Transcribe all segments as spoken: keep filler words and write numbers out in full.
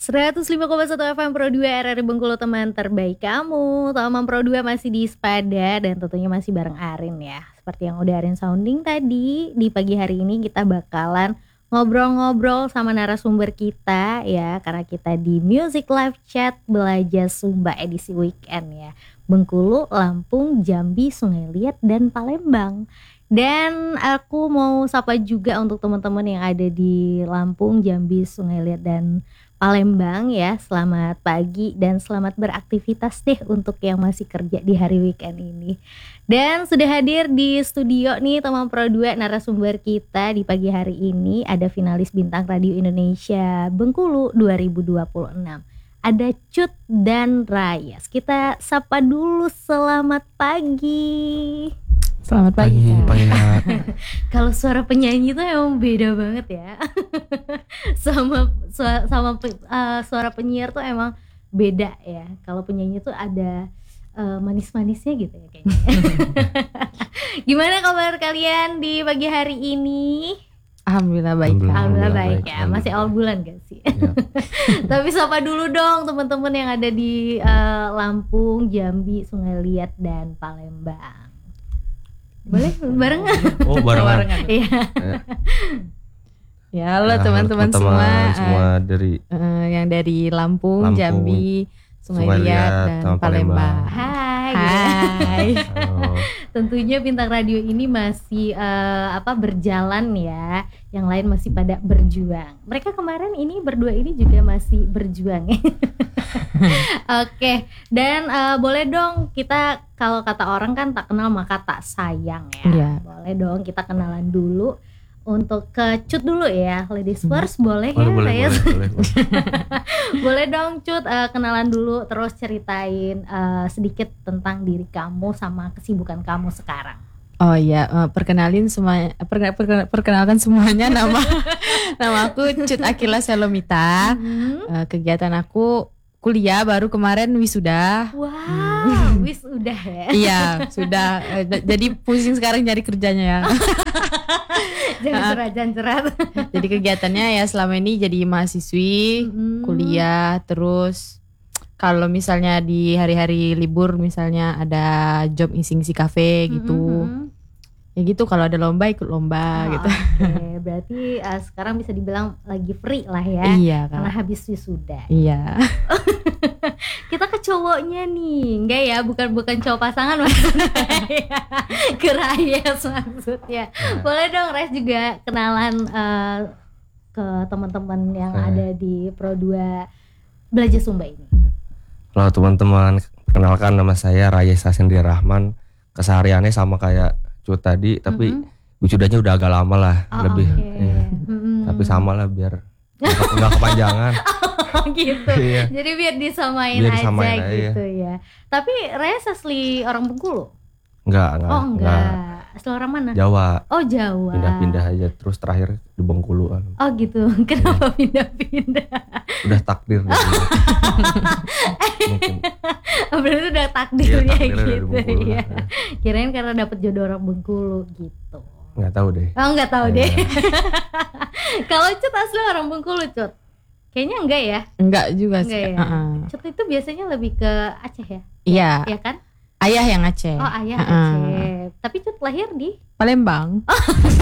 seratus lima koma satu F M Pro dua R R I Bengkulu, teman terbaik kamu. Teman Pro dua masih di Spada dan tentunya masih bareng Arin ya. Seperti yang udah Arin sounding tadi, di pagi hari ini kita bakalan ngobrol-ngobrol sama narasumber kita ya, karena kita di Music Live Chat Belajar Sumba edisi weekend ya. Bengkulu, Lampung, Jambi, Sungai Liat, dan Palembang. Dan aku mau sapa juga untuk teman-teman yang ada di Lampung, Jambi, Sungai Liat, dan Palembang ya. Selamat pagi dan selamat beraktivitas deh untuk yang masih kerja di hari weekend ini. Dan sudah hadir di studio nih teman Pro dua narasumber kita di pagi hari ini. Ada finalis Bintang Radio Indonesia Bengkulu dua ribu dua puluh enam. Ada Cut dan Rayas. Kita sapa dulu, selamat pagi. Selamat pagi, pagi, pagi. Kalau suara penyanyi itu emang beda banget ya. sama suara, sama uh, suara penyiar tuh emang beda ya. Kalau penyanyi tuh ada uh, manis-manisnya gitu ya kayaknya. Gimana kabar kalian di pagi hari ini? Alhamdulillah baik. Alhamdulillah, Alhamdulillah baik, baik ya. Alhamdulillah. Masih awal bulan gak sih? Ya. Tapi sapa dulu dong teman-teman yang ada di uh, Lampung, Jambi, Sungai Liat, dan Palembang. Boleh barengan? Oh barengan. Iya. Ya halo teman-teman semua, semua dari uh, yang dari Lampung, Lampung Jambi, Sungai, Sungai Liat, Liat, dan Palembang. Hai. Hai. Oh. Tentunya Bintang Radio ini masih uh, apa berjalan ya. Yang lain masih pada berjuang. Mereka kemarin ini berdua ini juga masih berjuang. Oke, okay. Dan uh, boleh dong kita, kalau kata orang kan tak kenal maka tak sayang ya. Yeah. Boleh dong kita kenalan dulu. Untuk ke Cut dulu ya, ladies first, boleh, boleh ya boleh, Reyes? boleh, boleh. Boleh dong Cut, uh, kenalan dulu, terus ceritain uh, sedikit tentang diri kamu sama kesibukan kamu sekarang. Oh iya, uh, perkenalin semua, per, per, perkenalkan semuanya nama nama aku Cut Akila Selomita. Mm-hmm. uh, kegiatan aku kuliah, baru kemarin wisuda. Wow, hmm. wisuda ya? Iya, sudah. Jadi pusing sekarang nyari kerjanya ya. Jangan cerat, jangan cerat. Jadi kegiatannya ya selama ini jadi mahasiswi, hmm. kuliah, terus kalau misalnya di hari-hari libur misalnya ada job isi-isi kafe gitu. Hmm. Ya gitu, kalau ada lomba ikut lomba oh, gitu. Oke, okay. Berarti uh, sekarang bisa dibilang lagi free lah ya. Iya, Kak. Karena habis wisuda. Iya. Kita ke cowoknya nih, enggak ya? Bukan bukan cowok pasangan maksudnya. Ke Rayas maksudnya. Boleh dong Rayas juga kenalan uh, ke teman-teman yang hmm. ada di Pro dua Belajar Sumba ini. Halo teman-teman, kenalkan nama saya Rayas Hasendri Rahman. Kesehariannya sama kayak Cut tadi, tapi mm-hmm. wisudanya udah agak lama lah, oh, lebih. Okay. Ya. Mm-hmm. Tapi sama lah biar nggak kepanjangan. Oh, gitu. Iya. Jadi biar disamain, biar disamain aja, aja gitu ya. Tapi Reyes asli orang Bengkulu? Enggak, enggak. Oh enggak. enggak. Asli orang mana? Jawa. Oh Jawa. Pindah-pindah aja, terus terakhir di Bengkulu. Oh gitu. Kenapa ya. pindah-pindah? Udah takdir. Mungkin. Berarti udah takdirnya ya, gitu ya. Kirain karena dapet jodoh orang Bengkulu gitu. Nggak tahu deh. Oh nggak tahu ya. deh. Kalau Cut asli orang Bengkulu Cut? Kayaknya enggak ya? Enggak juga sih. Enggak ya? Uh-uh. Cut itu biasanya lebih ke Aceh ya? Iya. Iya kan? Ayah yang Aceh. Oh ayah uh-uh. Aceh. Tapi Cut lahir di? Palembang. Oh.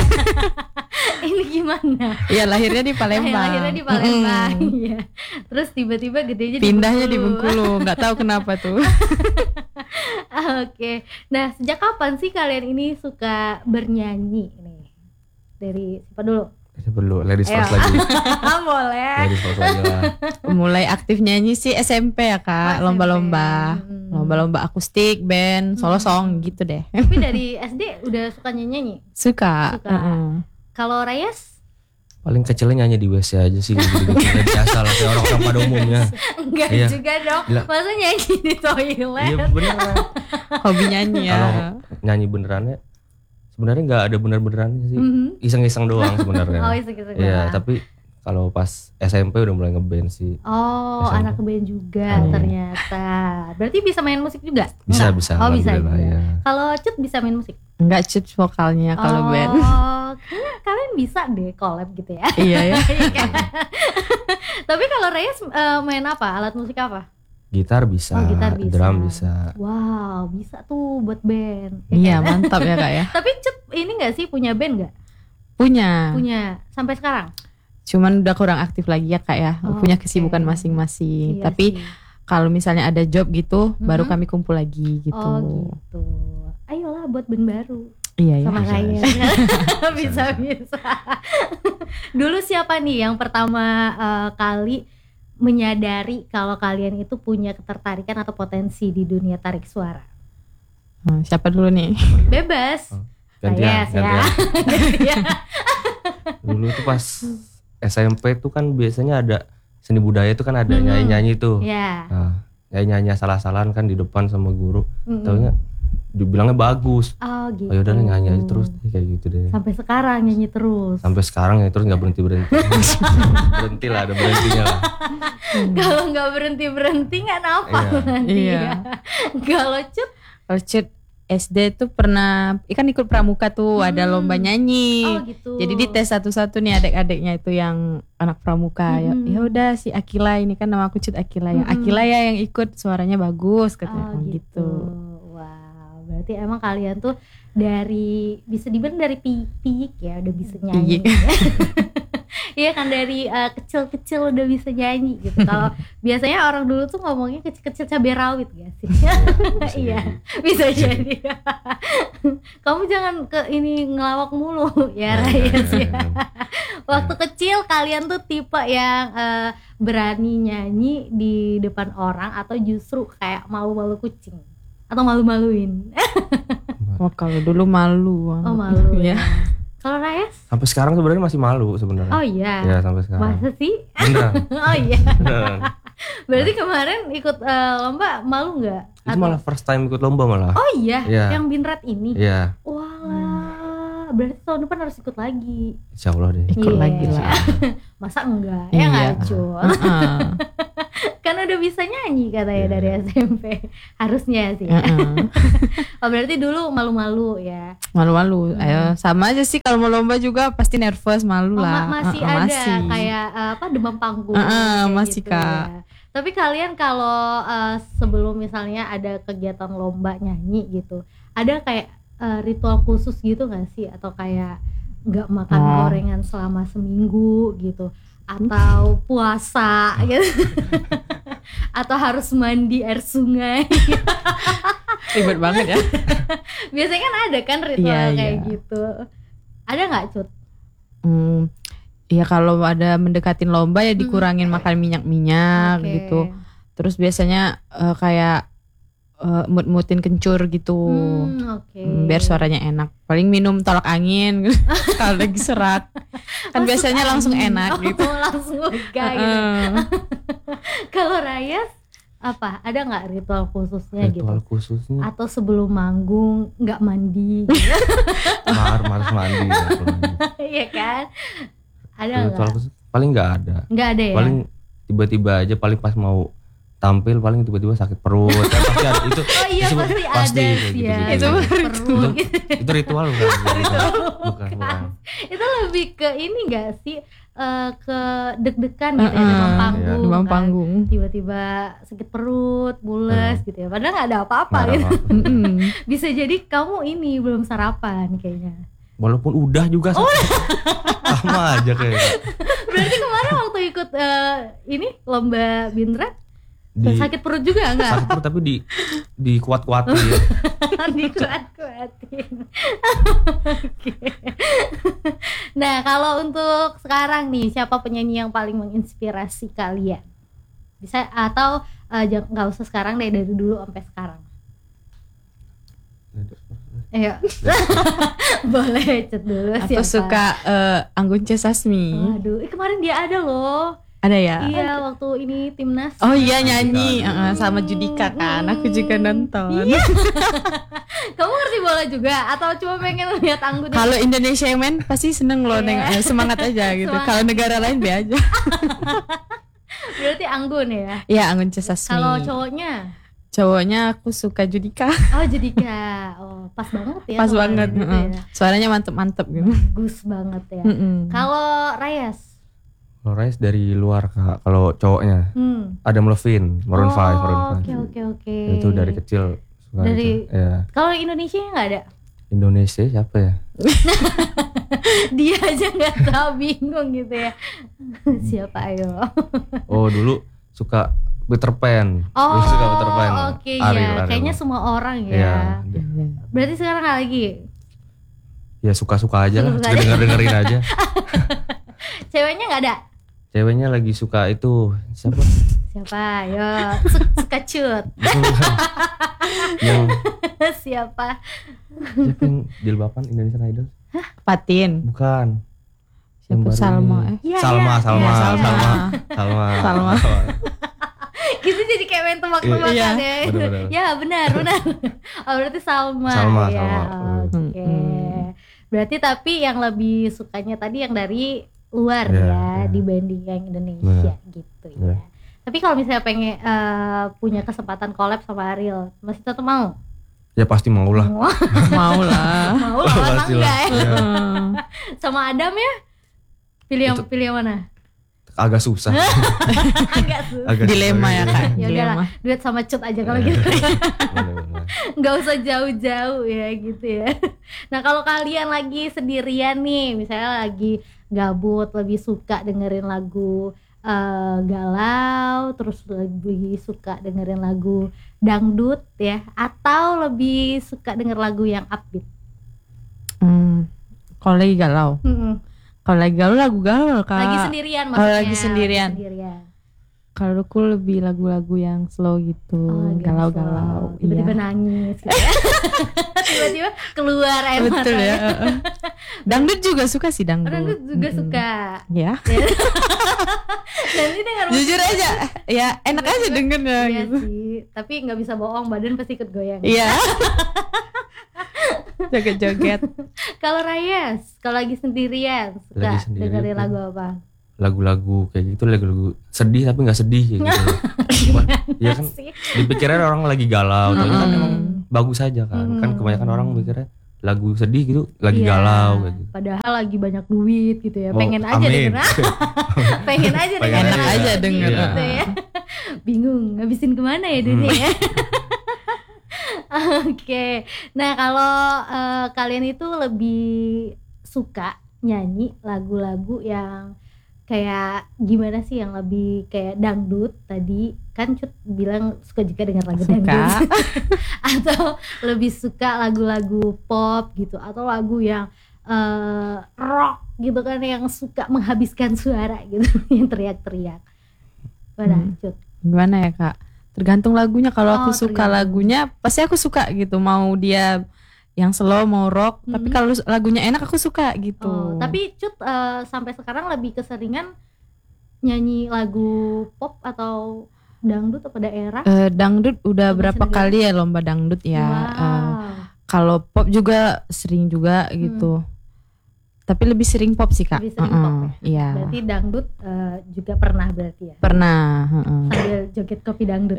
Ini gimana? Iya lahirnya di Palembang. Lahirnya di Palembang. Iya. Mm. Terus tiba-tiba gedenya pindahnya di Bengkulu. di Bengkulu. Nggak tahu kenapa tuh. Oke. Okay. Nah sejak kapan sih kalian ini suka bernyanyi nih? Dari siapa dulu? Siapa dulu? Ladies first lagi. Boleh. Ladies first lagi lah. Mulai aktif nyanyi sih S M P ya Kak. Oh, lomba-lomba. Hmm. Lomba-lomba akustik, band, solo song hmm. gitu deh. Tapi dari S D udah suka nyanyi? Suka. Suka. Uh-uh. Kalau Reyes? Paling kecilnya nyanyi di W C aja sih, gitu-gitu biasa lah kayak orang-orang pada umumnya. Enggak iya. juga dong. Gila. Masa nyanyi di toilet? Iya beneran. Hobi nyanyi ya. Kalau nyanyi benerannya sebenarnya nggak ada bener-benerannya sih, mm-hmm. iseng-iseng doang sebenarnya. Oh iseng-iseng doang. Iya tapi kalau pas S M P udah mulai ngeband sih. Oh, S M P. Anak band juga hmm. ternyata. Berarti bisa main musik juga? Bisa, Enggak? bisa. Oh, bisa juga. Ya. Kalau Cut bisa main musik? Enggak, Cut vokalnya kalau oh, band. Oh, kayaknya kalian bisa deh collab gitu ya. Iya ya. Tapi kalau Reyes uh, main apa? Alat musik apa? Gitar bisa, Oh, gitar bisa. drum bisa. Wow, bisa tuh buat band. Iya, mantap ya Kak ya. Tapi Cut ini nggak sih punya band nggak? Punya. Punya sampai sekarang. Cuman udah kurang aktif lagi ya Kak ya. Oh, Punya oke. kesibukan masing-masing. Iya Tapi sih. kalau misalnya ada job gitu, Mm-hmm. baru kami kumpul lagi gitu. Oh gitu. Ayolah buat band baru. Iya ya. Sama Bisa, Reyes. bisa. bisa bisa. Dulu siapa nih yang pertama uh, kali menyadari kalau kalian itu punya ketertarikan atau potensi di dunia tarik suara? Hmm, siapa dulu nih? Bebas. Oh, gantian, Reyes ya. gantian. Dulu tuh pas S M P tuh kan biasanya ada seni budaya tuh kan ada Hmm. nyanyi-nyanyi tuh. Ya. Nah, nyanyi-nyanyi salah-salahan kan di depan sama guru. Mm-mm. Taunya dibilangnya bagus. Oh gitu. Oh yaudah deh, nyanyi aja terus deh, kayak gitu deh. Sampai sekarang nyanyi terus. Sampai sekarang ya terus nggak berhenti berhenti. Berhenti lah, ada berhentinya lah. Kalau nggak berhenti berhenti nggak nafas Iya. nanti. Iya. Ya. Kalau Cut, Kalau Cut S D tuh pernah, ikan ikut pramuka tuh Hmm. ada lomba nyanyi. oh gitu. Jadi di tes satu-satu nih adik-adiknya itu yang anak pramuka. Ya, Mm-mm. ya udah si Akila ini kan nama aku Cut Akila ya. Mm-mm. Akila ya yang ikut, suaranya bagus katanya Oh gitu. gitu. Wow, berarti emang kalian tuh dari bisa dibilang dari piyik ya udah bisa nyanyi. Piyik. Iya kan dari uh, kecil-kecil udah bisa nyanyi gitu. Kalau biasanya orang dulu tuh ngomongnya kecil-kecil cabai rawit gak sih? Iya, bisa jadi. Kamu jangan ke ini ngelawak mulu ya Reyes ya. Waktu kecil kalian tuh tipe yang uh, berani nyanyi di depan orang atau justru kayak malu-malu kucing atau malu-maluin? Wah kalau dulu malu. Oh malu ya. ya. Kalau Reyes? Sampai sekarang sebenarnya masih malu sebenarnya. Oh iya. Ya sampai sekarang. Masa sih? Beneran. Oh iya. Beneran. Berarti kemarin ikut uh, lomba malu nggak? Itu malah first time ikut lomba malah. Oh iya, Iya. yang Binrat ini. Iya, Wah, berarti tahun depan harus ikut lagi. insya Allah deh. Ikut Iya. lagi lah. Masa enggak? Iya. Ya nggak Cul? Heeh. Kan udah bisa nyanyi katanya Iya. dari S M P. Harusnya sih. Heeh. Oh berarti dulu malu-malu ya. Malu-malu. Ayo sama aja sih kalau mau lomba juga pasti nervous, malu Oh, lah. ma- masih Heeh, ada masih. kayak uh, apa demam panggung. Heeh, kayak masih, gitu Kak. ya. Tapi kalian kalau uh, sebelum misalnya ada kegiatan lomba nyanyi gitu, ada kayak uh, ritual khusus gitu nggak sih? Atau kayak nggak makan Oh. gorengan selama seminggu gitu? Atau puasa gitu? Atau harus mandi air sungai? Ribet banget ya. Biasanya kan ada kan ritual Iya, kayak iya. gitu. Ada nggak Cut? Hmm, ya kalau ada mendekatin lomba ya dikurangin makan minyak-minyak Oke. gitu. Terus biasanya eh, kayak eh, mut-mutin kencur gitu. Hmm, oke. Hmm, biar suaranya enak. Paling minum tolak angin kalau lagi serak. Kan Masuk biasanya langsung angin. enak Oh, gitu. langsung lega gitu. Heeh. Kalau Reyes apa? Ada nggak ritual khususnya Ritual gitu? khususnya Atau sebelum manggung nggak mandi? Gitu. mar harus mandi. harus mandi. Iya kan? Ada Ritual nggak? khusus paling nggak ada. Nggak ada ya? Paling tiba-tiba aja, paling pas mau tampil paling tiba-tiba sakit perut. Kan pasti ada itu. Oh iya itu pasti, pasti ada kayak sih gitu, ya. gitu, Itu gitu. Perut gitu. Itu ritual bukan? Ritual Bukan, bukan. Itu lebih ke ini nggak sih? Eh, ke deg-degan gitu ya, Heeh, demam iya. panggung. Demam kan? panggung. Tiba-tiba sakit perut, mules gitu ya. Padahal nggak ada apa-apa Nggak ada gitu. apa-apa. Mm-mm. Bisa jadi kamu ini belum sarapan kayaknya. Walaupun udah juga Oh. sama aja kayaknya. Berarti kemarin waktu ikut eh, ini lomba Binrat Di, sakit perut juga enggak? sakit perut tapi di di kuat-kuatin. Dikuat-kuatin. Oke. Nah, kalau untuk sekarang nih, siapa penyanyi yang paling menginspirasi kalian? Bisa atau eh, jangan nggak usah sekarang deh, dari dulu sampai sekarang. Ayo. Boleh Cut dulu Atau siapa? suka eh, Anggun C. Sasmi. Waduh, eh, kemarin dia ada loh. Ada ya? Iya, waktu ini timnas. Oh iya nyanyi Judika. eh, sama Judika kan. Aku juga nonton. Iya. Kamu ngerti bola juga atau cuma pengen lihat Anggun? Kalau Indonesia yang main pasti seneng loh, Iya. nengok, semangat aja gitu. Semangat. Kalau negara lain be aja. Berarti Anggun ya. Iya Anggun C. Sasmi. Kalau cowoknya? Cowoknya aku suka Judika. Oh Judika. Oh pas banget ya. Pas kalau banget. gitu heeh. ya. Suaranya mantep-mantep gitu. Bagus banget ya. Mm-mm. Kalau Reyes? Kalau Rise dari luar Kak. Kalau cowoknya Hmm. Adam Levine, Maroon Oh, five, Maroon five. Oke oke oke. Itu dari kecil suka Dari- itu. Ya. Kalau Indonesia nggak ada. Indonesia siapa ya? Dia aja nggak tahu, bingung gitu ya. Siapa ayo? Oh dulu suka Peter Pan. Oh, Dulu suka Peter Pan. oke Ariel, ya. Ariel. Kayaknya semua orang ya. Iya. Berarti sekarang nggak lagi. Ya suka-suka aja lah, Suka aja. denger-dengerin aja. Ceweknya nggak ada. Ceweknya lagi suka itu siapa? Siapa? Yo, Su- suka cut. yang Siapa? siapa yang jilbaban Indonesian Idol? Patin. Bukan. Yang Siapa? baru Salma, ini. eh? Iya, Salma, iya, Salma, iya, Salma, Salma. Salma, Salma. Gitu jadi kayak main tebak-tebakan Iya. ya. Bener-bener. Ya benar benar. Oh berarti Salma. Salma, ya. Salma. Oke. Hmm. Berarti tapi yang lebih sukanya tadi yang dari luar Iya, ya iya. dibanding yang Indonesia gitu ya. Iya. Tapi kalau misalnya pengen eh, punya kesempatan collab sama Ariel, masih tetap mau? Ya pasti mau lah. Mau, Mau lah. mau lah, masa Pastilah. enggak ya? Iya. Sama Adam ya? Pilih yang Itu- pilih yang mana? Agak susah. Agak susah. Agak Dilema ya kak. Ya udahlah, Dilema. duet sama cut aja kalau Iya. gitu. Bener-bener. Nggak usah jauh-jauh ya gitu ya. Nah kalau kalian lagi sendirian nih, misalnya lagi gabut, lebih suka dengerin lagu eh, galau, terus lebih suka dengerin lagu dangdut ya, atau lebih suka denger lagu yang upbeat? Hmm. Kalau lagi galau. Mm-mm. Kalau lagi galau lagu galau kak. Lagi sendirian Oh, maksudnya. lagi sendirian. sendirian. Kalau aku lebih lagu-lagu yang slow gitu, Oh, lagi galau-galau. slow. Tiba-tiba Iya. nangis gitu ya. Tiba-tiba keluar air mata. Betul ya. heeh. Dangdut juga suka sih dangdut. Orang tuh juga Mm-mm. suka. Ya. Nanti dengar Jujur aja, ya enak aja dengernya Iya gitu. sih, tapi nggak bisa bohong, badan pasti ikut goyang. Iya. Joget-joget. Kalau Rayes, kalau lagi sendirian suka Lagi sendiri dengerin tuh. lagu apa? Lagu-lagu kayak gitu, lagu-lagu sedih tapi nggak sedih kayak gitu. Iya kan, Sih. dipikirnya orang lagi galau, tapi kan Mm-mm. emang bagus aja kan. Kan Mm. kebanyakan orang mikirnya lagu sedih gitu, lagi Iya, galau kayak gitu. Padahal lagi banyak duit gitu ya. Oh, Pengen aja amin. denger. Pengen aja denger. Pengen Enak aja sedih denger. gitu ya. Bingung ngabisin kemana ya duitnya Hmm. ya. Oke. Nah, kalau eh, kalian itu lebih suka nyanyi lagu-lagu yang kayak gimana sih, yang lebih kayak dangdut tadi kan Cut bilang suka juga dengar lagu Suka. dangdut atau lebih suka lagu-lagu pop gitu, atau lagu yang eh, rock gitu kan, yang suka menghabiskan suara gitu yang teriak-teriak. Mana Hmm. Cut? Gimana ya kak? Tergantung lagunya. Kalau Oh, aku suka tergantung. lagunya, pasti aku suka gitu. Mau dia yang slow, mau rock. Tapi Mhm. kalau lagunya enak, aku suka gitu. Oh, tapi Cut eh, sampai sekarang lebih keseringan nyanyi lagu pop atau dangdut atau daerah? Eh, dangdut udah Lebih berapa sering. kali ya lomba dangdut ya. Wow. Eh, kalau pop juga sering juga gitu. Tapi lebih sering pop sih kak. Lebih sering Mm-mm, pop ya? Iya. Berarti dangdut eh, juga pernah berarti ya? Pernah. heeh. Sambil joget kopi dangdut.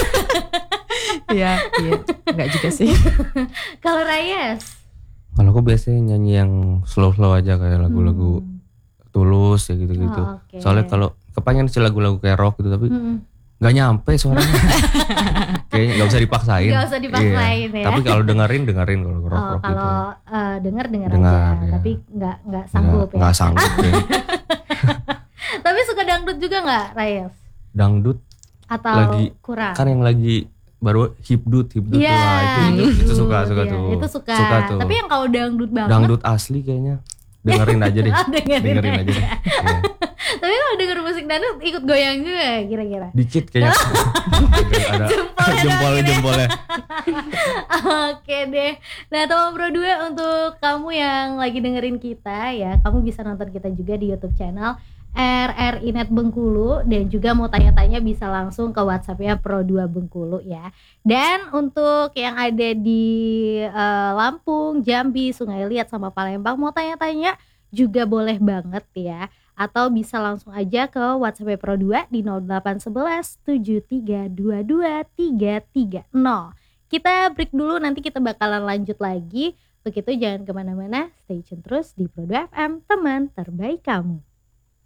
Iya, iya. Enggak juga sih. Kalau Rayes? Kalau aku biasanya nyanyi yang slow-slow aja kayak lagu-lagu Hmm. Tulus ya gitu-gitu. Oh, oke. Soalnya kalau kepengen sih lagu-lagu kayak rock gitu tapi Mm-mm. nggak nyampe suaranya. Kayaknya nggak usah dipaksain. Nggak usah dipaksain Iya. ya. Tapi kalau dengerin dengerin kalau rock Oh, rock gitu. kalau eh, denger denger aja, Dengar, ya. tapi nggak nggak sanggup Nggak- ya. nggak sanggup ya. Tapi suka dangdut juga nggak, Rayes? Dangdut Atau Lagi- kurang? kan yang lagi baru hipdut hipdut Iya, wah itu, itu, itu hipdut, suka suka iya. tuh. Itu suka. Suka tuh. Tapi yang kalau dangdut banget, Dangdut asli kayaknya dengerin aja deh. Ah, dengerin, dengerin aja. aja deh. Iya. Tapi kalau denger musik dangdut ikut goyang juga ya, kira-kira? Dikit kayaknya. ada Jempolnya jempolnya doang jempolnya. Oke deh. Nah, teman Pro dua, untuk kamu yang lagi dengerin kita ya, kamu bisa nonton kita juga di YouTube channel R R I Net Bengkulu, dan juga mau tanya-tanya bisa langsung ke WhatsAppnya Pro dua Bengkulu ya. Dan untuk yang ada di eh, Lampung, Jambi, Sungai Liat sama Palembang mau tanya-tanya juga boleh banget ya. Atau bisa langsung aja ke WhatsApp Pro dua di nol delapan satu satu tujuh tiga dua dua tiga tiga nol. Kita break dulu, nanti kita bakalan lanjut lagi. Begitu, jangan kemana-mana, stay tune terus di Pro dua F M, teman terbaik kamu.